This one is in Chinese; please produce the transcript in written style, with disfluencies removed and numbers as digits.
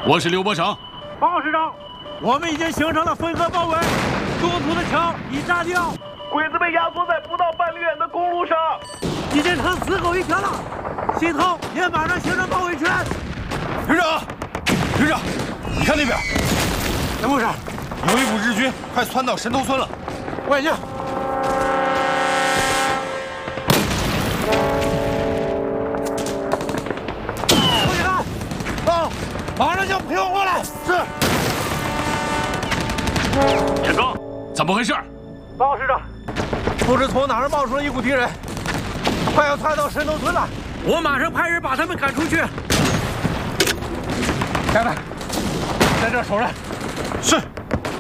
我是刘伯承。 报市长，我们已经形成了混合包围，中途的桥已炸掉， 鬼子被压缩在不到半里远的公路上， 已经成死狗一条了。心头也马上形成包围圈。 旅长，旅长，你看那边， 怎么回事？ 有一股日军快窜到神头村了。 我眼睛。 马上就陪我过来。是。 田刚，怎么回事？ 报市长，不知从哪儿冒出了一股敌人，快要窜到神头村了。我马上派人把他们赶出去。家人，在这儿守着。 是。